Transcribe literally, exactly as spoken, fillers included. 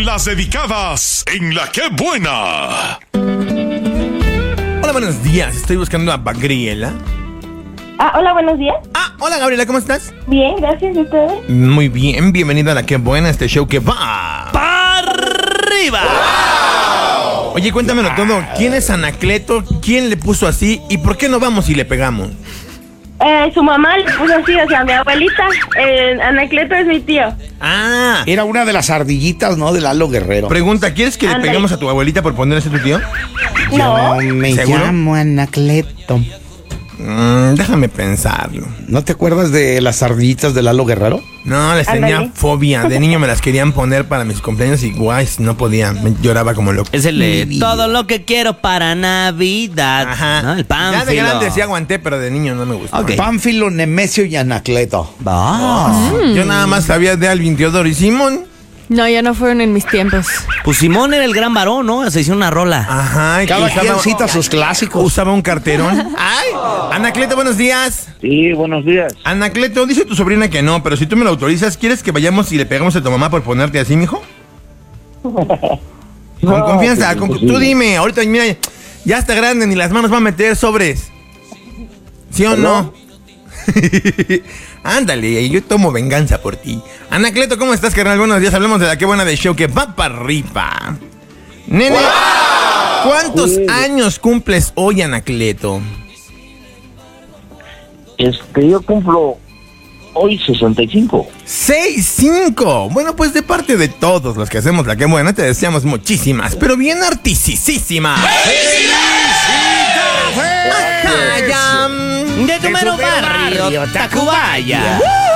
con las dedicadas en La Qué Buena. Hola, buenos días. Estoy buscando a Gabriela. Ah, hola, buenos días. Ah, hola, Gabriela, ¿cómo estás? Bien, gracias, ¿y ustedes? Muy bien, bienvenida a La Qué Buena, este show que va ¡para arriba! ¡Wow! Oye, cuéntamelo todo. ¿Quién es Anacleto? ¿Quién le puso así? ¿Y por qué no vamos y le pegamos? Eh, su mamá le puso así, o sea, mi abuelita. Eh, Anacleto es mi tío. Ah, Era una de las ardillitas, ¿no? De Lalo Guerrero. pregunta, ¿quieres que le Ándale. peguemos a tu abuelita por ponerse tu tío? No. Yo me ¿Seguro? llamo Anacleto. Mm, déjame pensarlo. ¿No te acuerdas de las ardillitas de Lalo Guerrero? No, les tenía Ándale. fobia. De niño me las querían poner para mis cumpleaños y guay, no podía. Me lloraba como loco. Es el de todo lo que quiero para Navidad. Ajá. ¿No? El Ya de Pánfilo. grande sí aguanté, pero de niño no me gustó. Ok. Pánfilo, Nemesio y Anacleto. Va. Yo nada más sabía de Alvin, Teodoro y Simón. No, ya no fueron en mis tiempos. Pues Simón era el gran varón, ¿no? Se hizo una rola. Ajá. y Cada usaba- quien cita sus clásicos. Usaba un carterón. ¡Ay! Anacleto, buenos días. Sí, buenos días. Anacleto, dice tu sobrina que no, pero si tú me lo autorizas, ¿quieres que vayamos y le pegamos a tu mamá por ponerte así, mijo? Con No, confianza, pues, con- imposible. tú dime, ahorita mira, ya está grande, ni las manos va a meter sobres. ¿Sí o no? Ándale, yo tomo venganza por ti. Anacleto, ¿cómo estás, carnal? Buenos días, hablamos de La Qué Buena de show que va para arriba. Nene, ¿cuántos Sí. años cumples hoy, Anacleto? Este, yo cumplo hoy sesenta y cinco. Seis, cinco. Bueno, pues de parte de todos los que hacemos La Qué Buena, te deseamos muchísimas, pero bien artisísimas. Ajá, ya, mm, De tu mero barrio, Tacubaya.